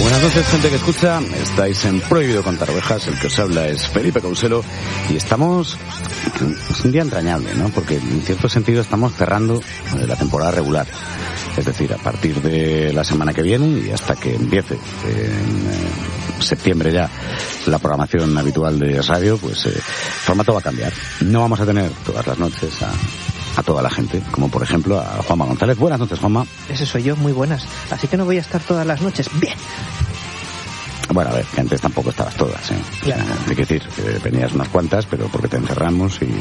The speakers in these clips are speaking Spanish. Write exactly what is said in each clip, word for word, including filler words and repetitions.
Buenas noches, gente que escucha. Estáis en Prohibido Contar Ovejas. El que os habla es Felipe Causelo y estamos... Es un día entrañable, ¿no? Porque en cierto sentido estamos cerrando la temporada regular. Es decir, a partir de la semana que viene y hasta que empiece en septiembre ya la programación habitual de radio, pues eh, el formato va a cambiar. No vamos a tener todas las noches a... a toda la gente, como por ejemplo a Juanma González. Buenas noches, Juanma. Ese soy yo, muy buenas. Así que no voy a estar todas las noches. Bien. Bueno, a ver, que antes tampoco estabas todas, ¿eh? Claro. Hay que decir, eh, venías unas cuantas, pero porque te encerramos y...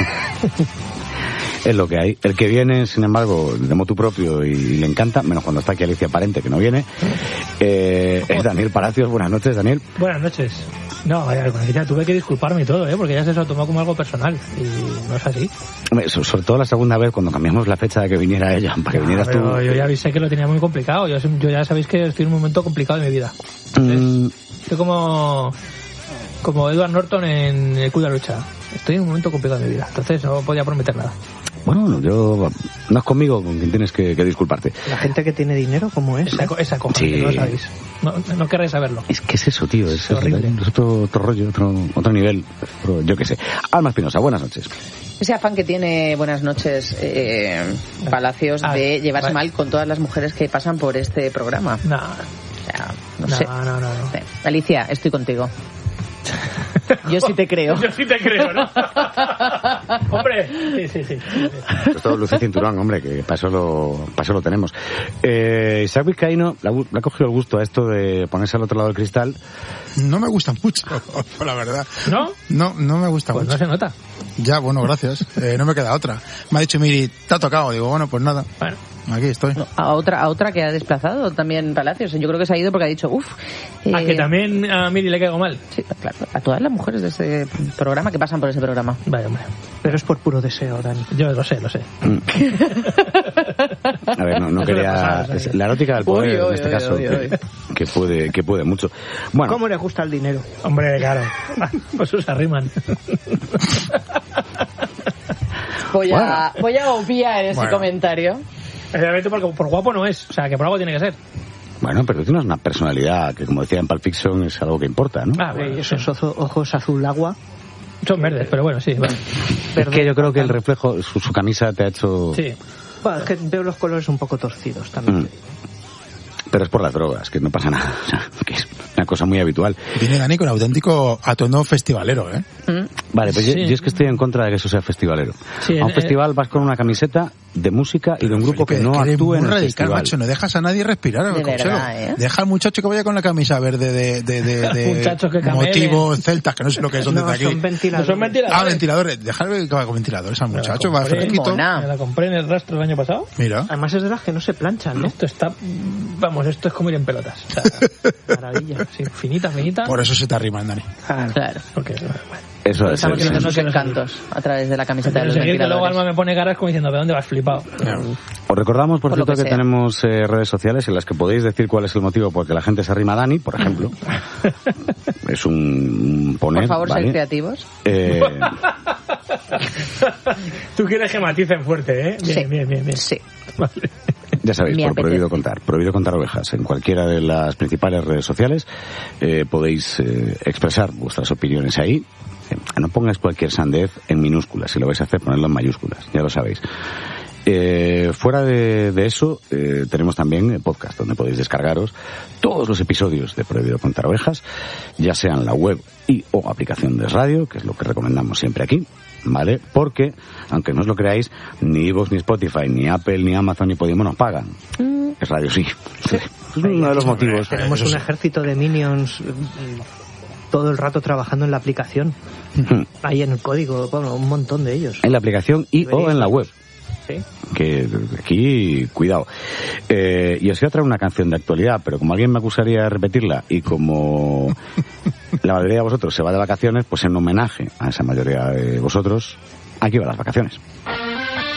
es lo que hay. El que viene, sin embargo, de motu propio y le encanta, menos cuando está aquí Alicia Parente, que no viene, eh, es Daniel Palacios. Buenas noches, Daniel. Buenas noches. No, ya tuve que disculparme y todo, ¿eh? Porque ya se lo tomó como algo personal y no es así. Hombre, sobre todo la segunda vez cuando cambiamos la fecha de que viniera ella, para que no, vinieras tú. Yo ya avisé que lo tenía muy complicado. Yo, yo ya sabéis que estoy en un momento complicado de mi vida. Entonces, mm. Estoy como como Edward Norton en El Club de la Lucha. Estoy en un momento complicado de mi vida. Entonces no podía prometer nada. Bueno, yo... No es conmigo con quien tienes que, que disculparte. La gente que tiene dinero, ¿cómo es? Esa, esa cosa, sí. Que no lo sabéis. No, no querréis saberlo. Es que es eso, tío. Es, es horrible. Es otro, otro rollo, otro, otro nivel. Otro, yo qué sé. Alma Espinosa, buenas noches. Ese afán que tiene, buenas noches, eh, Palacios, ah, de llevarse vale. mal con todas las mujeres que pasan por este programa. No. O sea, no, no sé. No, no, no. Sí. Alicia, estoy contigo. Yo sí te creo. Yo sí te creo, ¿no? Hombre, sí, sí, sí. sí. Esto es todo luz y cinturón, hombre, que para eso lo, para eso lo tenemos. Eh, Isaac Vizcaíno le ha cogido el gusto a esto de ponerse al otro lado del cristal. No me gusta mucho, la verdad. ¿No? No, no me gusta pues mucho. Pues no se nota. Ya, bueno, gracias. Eh, no me queda otra. Me ha dicho Miri, te ha tocado. Digo, bueno, pues nada. Bueno. Aquí estoy. A otra a otra que ha desplazado también Palacios. Yo creo que se ha ido porque ha dicho, uff. Eh... ¿A que también a Miri le caigo mal? Sí, claro. A todas las mujeres de ese programa que pasan por ese programa. Vaya, hombre. Pero es por puro deseo, Dani. Yo lo sé, lo sé. A ver, no, no quería... Pasar, es la erótica del poder, uy, uy, en este uy, caso, uy, uy. Que, que puede que puede mucho. Bueno. ¿Cómo le gusta el dinero? Hombre, claro. Pues se arriman. Voy a, bueno. voy a obviar ese bueno. comentario. Obviamente porque por guapo no es, o sea, que por algo tiene que ser. Bueno, pero tú tienes una personalidad que, como decía en Pulp Fiction, es algo que importa, ¿no? Ah, bueno, esos ojos, ojos azul agua. Son verdes, pero bueno, sí. Bueno. Es que yo creo que el reflejo, su, su camisa te ha hecho... Sí. Bueno, es que veo los colores un poco torcidos también. Mm. Pero es por las drogas, que no pasa nada. O sea, que es una cosa muy habitual. Viene Dani con auténtico atono festivalero, ¿eh? Mm. Vale, pues sí. yo, yo es que estoy en contra de que eso sea festivalero. Sí, a un eh, festival vas con una camiseta de música y de un grupo Felipe, que no que actúe en el radical, festival. Macho, no dejas a nadie respirar. De verdad, ¿eh? Deja al muchacho que vaya con la camisa verde de, de, de, de que motivos celtas, que no sé lo que son no, desde son aquí. Ventiladores. No son ventiladores. Ah, ventiladores. Dejar que vaya con ventiladores al muchacho, va fresquito. Me la compré en el rastro el año pasado. Mira. Además es de las que no se planchan, ¿no? Esto está... Vamos, esto es como ir en pelotas. O sea, maravilla. Sí, finita, finita. Por eso se te arriman, Dani. Claro. claro. Porque... Bueno. Eso es. Estamos viendo sus encantos a través de la camiseta de los ventiladores. Luego Alma me pone caras como diciendo, ¿de dónde vas flipado? Yeah. Os recordamos, por, por cierto, que, que tenemos eh, redes sociales en las que podéis decir cuál es el motivo por que la gente se arrima a Dani, por ejemplo. Es un, un poner, Por favor, ¿vale? Seid creativos. Eh... Tú quieres que maticen fuerte, ¿eh? Bien, sí. bien, bien, bien. Sí. Vale. Ya sabéis, Me por apetece. Prohibido Contar. Prohibido Contar Ovejas. En cualquiera de las principales redes sociales eh, podéis eh, expresar vuestras opiniones ahí. Eh, no pongáis cualquier sandez en minúsculas. Si lo vais a hacer, ponedlo en mayúsculas. Ya lo sabéis. Eh, fuera de, de eso, eh, tenemos también el podcast donde podéis descargaros todos los episodios de Prohibido Contar Ovejas, ya sea en la web y o aplicación de radio, que es lo que recomendamos siempre aquí, ¿vale? Porque, aunque no os lo creáis, ni iVoox, ni Spotify, ni Apple, ni Amazon, ni Podimo nos pagan. Mm. Es radio, sí. sí. Es uno de los motivos. Tenemos un ejército de minions todo el rato trabajando en la aplicación. Mm. Ahí en el código, bueno, un montón de ellos. En la aplicación y o en la web. Sí. Que aquí, cuidado. Eh, y os voy a traer una canción de actualidad, pero como alguien me acusaría de repetirla y como la mayoría de vosotros se va de vacaciones, pues en homenaje a esa mayoría de vosotros, aquí van las vacaciones.